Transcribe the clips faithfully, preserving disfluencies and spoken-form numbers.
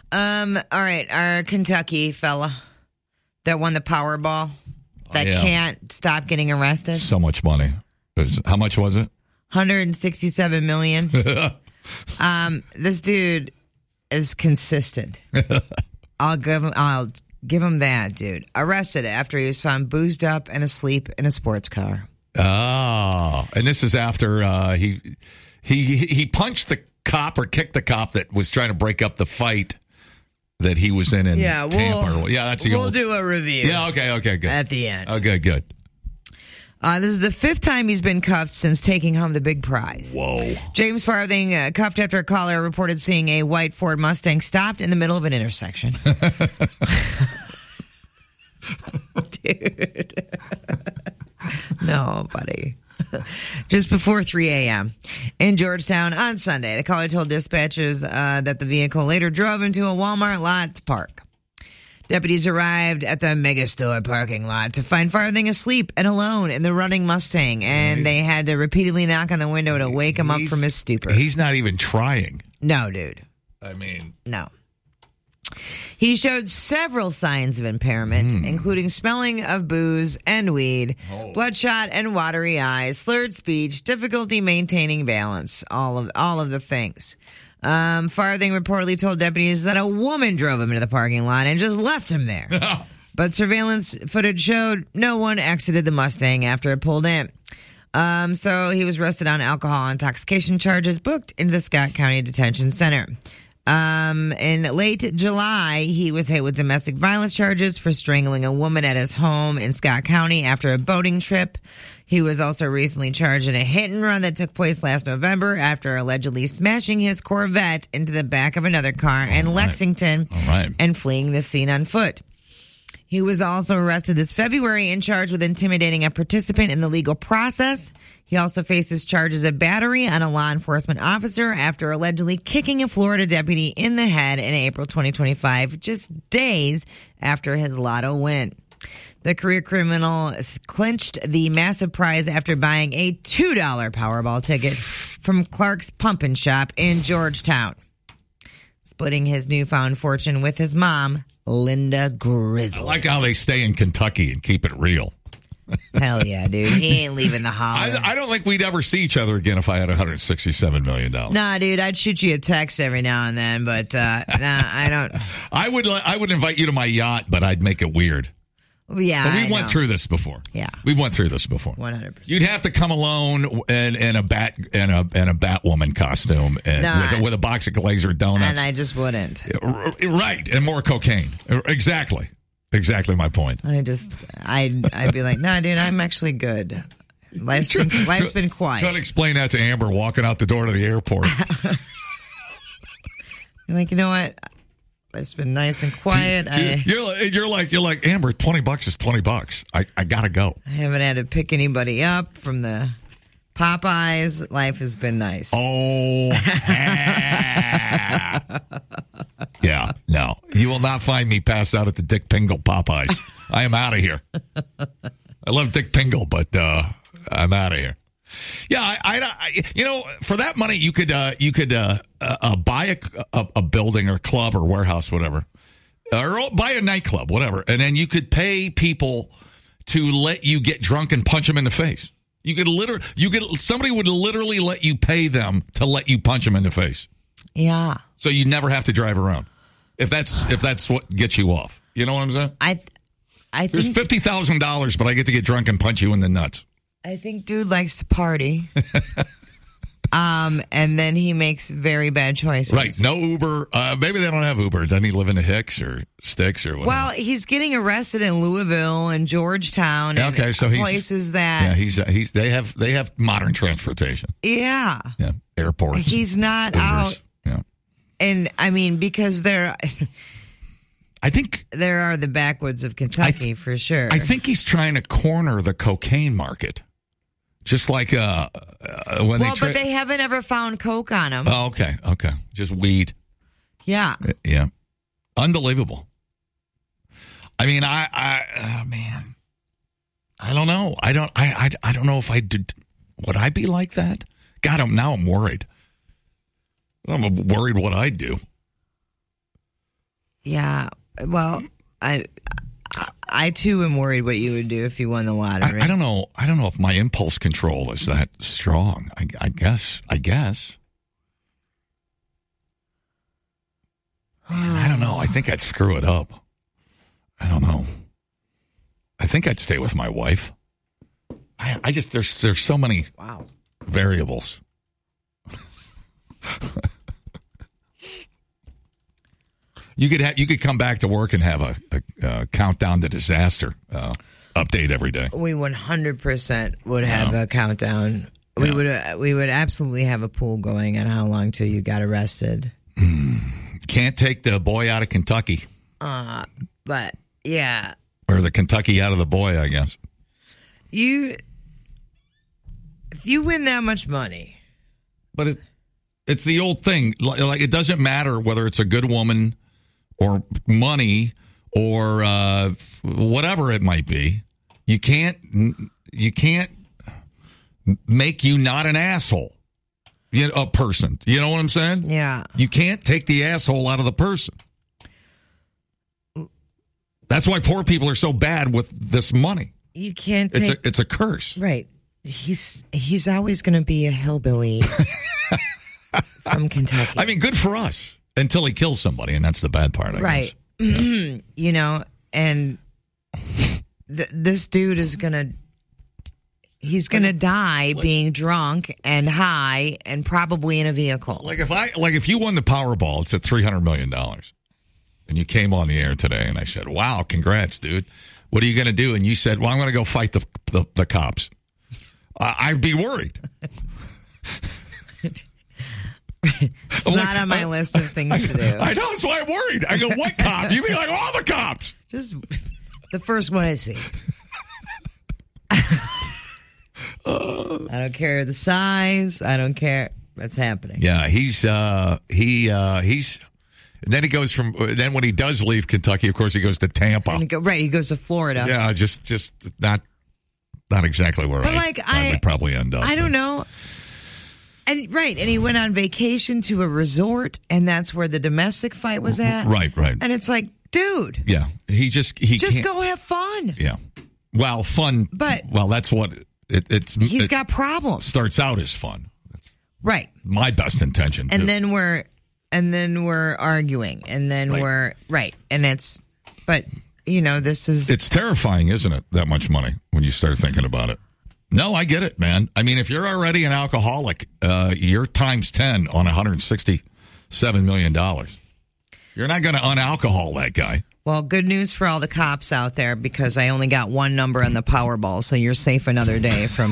Um. All right, our Kentucky fella that won the Powerball that Oh, yeah. can't stop getting arrested. So much money. It was- how much was it? one hundred sixty-seven million dollars. um. This dude is consistent. I'll give him. I'll give him that, dude. Arrested after he was found boozed up and asleep in a sports car. Oh, and this is after uh, he he he punched the cop or kicked the cop that was trying to break up the fight that he was in in Yeah, we'll, Tampa. Yeah, that's the we'll old. do a review. Yeah, okay, okay, good. At the end. Okay, good. Uh, this is the fifth time he's been cuffed since taking home the big prize. Whoa. James Farthing uh, cuffed after a caller reported seeing a white Ford Mustang stopped in the middle of an intersection. Dude. No, buddy. Just before three a.m. in Georgetown on Sunday, the caller told dispatchers uh, that the vehicle later drove into a Walmart lot to park. Deputies arrived at the megastore parking lot to find Farthing asleep and alone in the running Mustang, and they had to repeatedly knock on the window to wake him up He's- from his stupor. He's not even trying. No, dude. I mean, No. He showed several signs of impairment, Hmm. including smelling of booze and weed, Oh. bloodshot and watery eyes, slurred speech, difficulty maintaining balance, all of all of the things. Um, Farthing reportedly told deputies that a woman drove him into the parking lot and just left him there. But surveillance footage showed no one exited the Mustang after it pulled in. Um, so he was arrested on alcohol intoxication charges, booked into the Scott County Detention Center. Um, in late July, he was hit with domestic violence charges for strangling a woman at his home in Scott County after a boating trip. He was also recently charged in a hit and run that took place last November after allegedly smashing his Corvette into the back of another car in right. Lexington All right. and fleeing the scene on foot. He was also arrested this February and charged with intimidating a participant in the legal process. He also faces charges of battery on a law enforcement officer after allegedly kicking a Florida deputy in the head in April twenty twenty-five, just days after his lotto win. The career criminal clinched the massive prize after buying a two dollar Powerball ticket from Clark's Pump and Shop in Georgetown, splitting his newfound fortune with his mom, Linda Grizzly. I like how they stay in Kentucky and keep it real. Hell yeah, dude. He ain't leaving the holler. I, I don't think we'd ever see each other again if I had one hundred sixty-seven million dollars. Nah, dude, I'd shoot you a text every now and then, but uh, nah, I don't. I would I would invite you to my yacht, but I'd make it weird. Yeah, But we I went know. through this before. Yeah. We went through this before. one hundred percent. You'd have to come alone in, in a bat in a in a Batwoman costume and No, with, a, I- with a box of Glazer donuts. And I just wouldn't. Right, and more cocaine. Exactly. Exactly my point. I just, I'd, I'd be like, nah, dude, I'm actually good. Life's been, life's been quiet. Try to explain that to Amber walking out the door to the airport. You're like, you know what? It's been nice and quiet. I, you're, like, you're like you're like Amber. Twenty bucks is twenty bucks. I, I gotta go. I haven't had to pick anybody up from the Popeyes. Life has been nice. Oh, yeah. No, you will not find me passed out at the Dick Pingle Popeyes. I am out of here. I love Dick Pingle, but uh, I'm out of here. Yeah, I, I, I, you know, for that money, you could, uh, you could uh, uh, buy a, a, a building or club or warehouse, whatever, or buy a nightclub, whatever, and then you could pay people to let you get drunk and punch them in the face. You could literally, you could, somebody would literally let you pay them to let you punch them in the face, Yeah. so you never have to drive around. If that's if that's what gets you off, you know what I'm saying? I, th- I There's think, fifty thousand dollars, but I get to get drunk and punch you in the nuts. I think dude likes to party. um, and then he makes very bad choices. Right. No Uber. Uh, maybe they don't have Uber. Doesn't he live in the Hicks or Sticks or whatever? Well, he's getting arrested in Louisville and Georgetown and okay, so he's places yeah, that he's uh, he's they have they have modern transportation. yeah, Yeah, airports. he's not Ubers. out. Yeah, And I mean, because there I think there are the backwoods of Kentucky for sure. I think he's trying to corner the cocaine market, just like uh, uh when well, they. Tra- but they haven't ever found coke on him. oh, okay, okay, just weed. Yeah, Yeah, unbelievable. I mean, I, I, oh, man, I don't know. I don't, I, I, I don't know if I did. Would I be like that? God, I'm now I'm worried. I'm worried what I'd do. Yeah. Well, I, I, I too am worried what you would do if you won the lottery. I, I don't know. I don't know if my impulse control is that strong. I, I guess. I guess. I don't know. I think I'd screw it up. I don't know. I think I'd stay with my wife. I, I just there's there's so many wow variables. You could have, you could come back to work and have a, a, a countdown to disaster uh, update every day. We one hundred percent would have Yeah. a countdown. We Yeah. would uh, we would absolutely have a pool going on how long till you got arrested. Can't take the boy out of Kentucky. Uh, but yeah, Or the Kentucky out of the boy, I guess. you if you win that much money, But it, it's the old thing. Like, like, it doesn't matter whether it's a good woman or money or uh, whatever it might be. You can't you can't make you not an asshole. You know, a person. You know what I'm saying? yeah. You can't take the asshole out of the person. That's why poor people are so bad with this money. You can't It's take a it's a curse. right. He's he's always going to be a hillbilly from Kentucky. I mean, good for us until he kills somebody, and that's the bad part. I right. guess. Yeah. You know, and th- this dude is going to he's going to die being drunk and high and probably in a vehicle. Like if I like if you won the Powerball, it's at three hundred million dollars, and you came on the air today, and I said, "Wow, congrats, dude! What are you going to do?" And you said, "Well, I'm going to go fight the the, the cops." Uh, I'd be worried. It's I'm not like, on my I- list of things to do. I know, that's why I'm worried. I go, "What cop?" You mean like all the cops? Just the first one I see. I don't care the size. I don't care what's happening. Yeah, he's uh, he uh, he's. Then he goes from. Then when he does leave Kentucky, of course, he goes to Tampa. And he go, right, he goes to Florida. Yeah, just just not not exactly where But I, like, I I- would probably end up. I don't know. And right, and he went on vacation to a resort, and that's where the domestic fight was at. Right, right. And it's like, dude, Yeah, he just he just can't, go have fun. Yeah, well, fun. But- well, that's what it, it's. He's it got problems. starts out as fun. Right. My best intention. And too. then we're and then we're arguing, and then Right. we're right, and it's but you know, this is it's terrifying, isn't it? That much money when you start thinking about it. No, I get it, man. I mean, if you're already an alcoholic, uh, you're times ten on one hundred sixty-seven million dollars. You're not going to unalcohol that guy. well, good news for all the cops out there because I only got one number on the Powerball, so you're safe another day from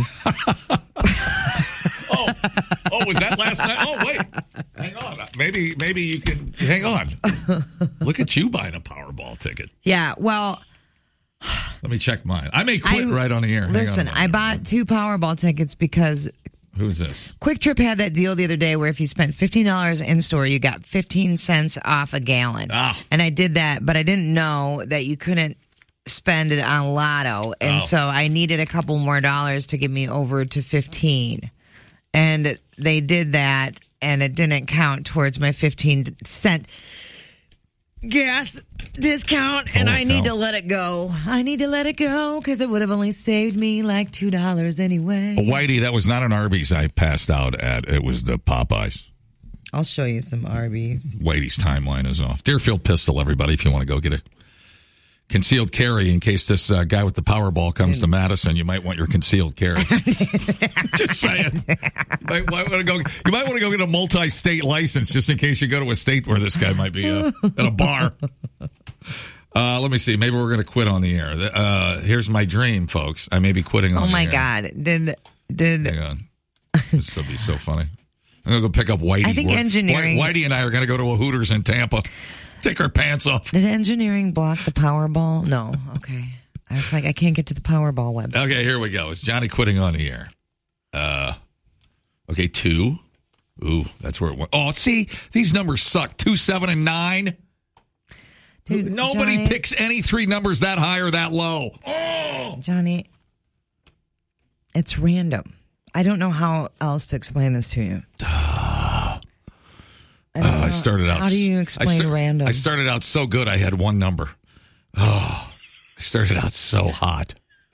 Oh, oh, was that last night? Oh, wait, hang on. Maybe, maybe you can hang on. Look at you buying a Powerball ticket. Yeah, well, Let me check mine. I may quit I- right on the air. Hang listen, on. I bought two Powerball tickets because Who's this? Quick Trip had that deal the other day where if you spent fifteen dollars in store, you got fifteen cents off a gallon. Ah. And I did that, but I didn't know that you couldn't spend it on Lotto. And Oh. so I needed a couple more dollars to get me over to fifteen. And they did that, and it didn't count towards my fifteen cent gas discount, and Holy I need cow. to let it go. I need to let it go because it would have only saved me like two dollars anyway. Oh, Whitey, that was not an Arby's I passed out at. It was the Popeyes. I'll show you some Arby's. Whitey's timeline is off. Deerfield Pistol, everybody, if you want to go get a concealed carry in case this uh, guy with the Powerball comes to Madison, you might want your concealed carry. Just saying. Might, might wanna go, you might want to go get a multi-state license just in case you go to a state where this guy might be uh, at a bar. Uh, let me see. Maybe we're going to quit on the air. Uh, here's my dream, folks. I may be quitting on Oh the my air. God! Did did Hang on. This will be so funny. I'm going to go pick up Whitey. I think We're- engineering- Whitey and I are going to go to a Hooters in Tampa. Take our pants off. did engineering block the Powerball? No. Okay. I was like, I can't get to the Powerball website. Okay, here we go. It's Johnny quitting on the air. Uh, okay, two. Ooh, that's where it went. Oh, see, these numbers suck. Two, seven, and nine. Dude, Nobody Johnny, picks any three numbers that high or that low. Oh, Johnny, it's random. I don't know how else to explain this to you. I, don't uh, I started out. How do you explain I sta- random? I started out so good. I had one number. Oh, I started out so hot.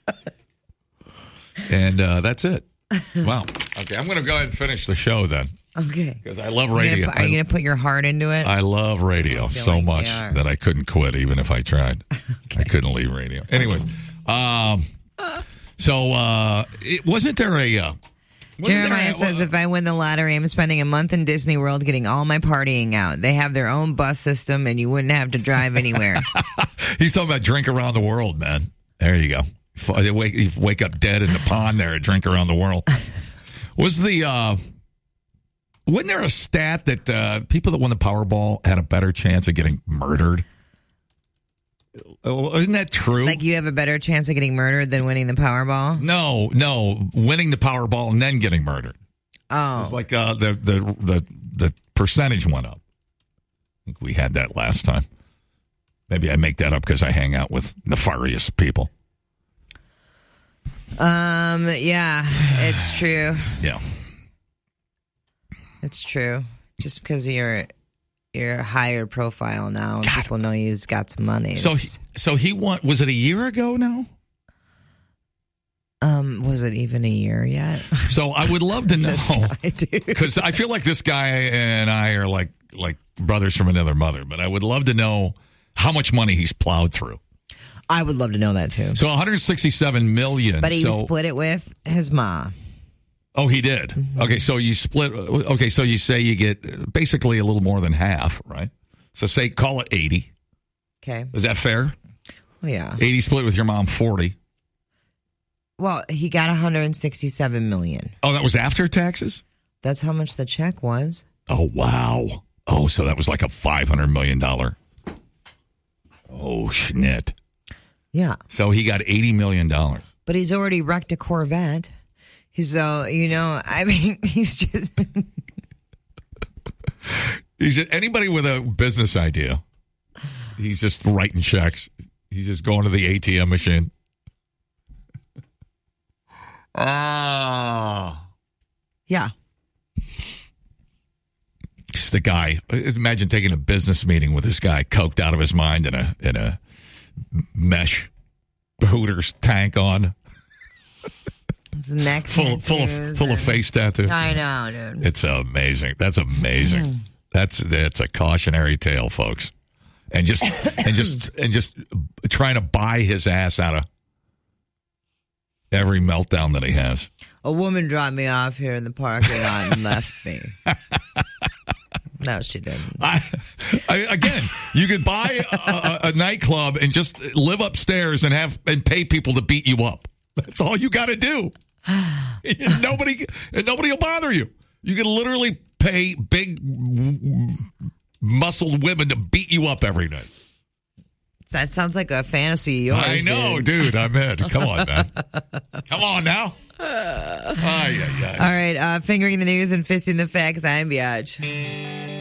And uh, that's it. Wow. Okay, I'm going to go ahead and finish the show then. Okay. Because I love radio. Are you going to put your heart into it? I love radio so like much that I couldn't quit even if I tried. Okay. I couldn't leave radio. Anyways, um, so uh, it, wasn't there a... Uh, Jeremiah there, says, if I win the lottery, I'm spending a month in Disney World getting all my partying out. They have their own bus system, and you wouldn't have to drive anywhere. He's talking about drink around the world, man. There you go. You wake, you wake up dead in the pond there and drink around the world. Was the... Uh, wasn't there a stat that uh, people that won the Powerball had a better chance of getting murdered? Isn't that true? Like you have a better chance of getting murdered than winning the Powerball? No, no, winning the Powerball and then getting murdered. Oh, it's like uh, the the the the percentage went up. I think we had that last time. Maybe I make that up because I hang out with nefarious people. Um. Yeah, it's true. Yeah, it's true. Just because you're. You're a higher profile now, and God. People know you've got some money. So, he, so he won. Was it a year ago now? Um, was it even a year yet? So I would love to know because I feel like this guy and I are like like brothers from another mother. But I would love to know how much money he's plowed through. I would love to know that too. So one hundred sixty-seven million. But he so, split it with his mom. Oh, he did. Mm-hmm. Okay, so you split. Okay, so you say you get basically a little more than half, right? So say call it eighty. Okay, is that fair? Well, yeah, eighty split with your mom, forty. Well, he got one hundred sixty-seven million. Oh, that was after taxes. That's how much the check was. Oh wow! Oh, so that was like a five hundred million dollar. Oh schnit! Yeah. So he got eighty million dollars. But he's already wrecked a Corvette. So, you know, I mean, he's just... he's just, anybody with a business idea, he's just writing checks. He's just going to the A T M machine. Ah. Yeah. Just the guy. Imagine taking a business meeting with this guy, coked out of his mind in a, in a mesh Hooters tank on. His neck full, full of full and, of face tattoos. I know, dude. It's amazing. That's amazing. Mm. That's that's a cautionary tale, folks. And just and just and just trying to buy his ass out of every meltdown that he has. A woman dropped me off here in the parking lot and left me. No, she didn't. I, I, again, you could buy a, a, a nightclub and just live upstairs and have and pay people to beat you up. That's all you got to do. And nobody, and nobody will bother you. You can literally pay big, muscled women to beat you up every night. That sounds like a fantasy. Yours, I know, dude. dude I'm in. Come on, man. Come on now. Ay, ay, ay. All right. Uh, fingering the news and fisting the facts. I'm Biatch.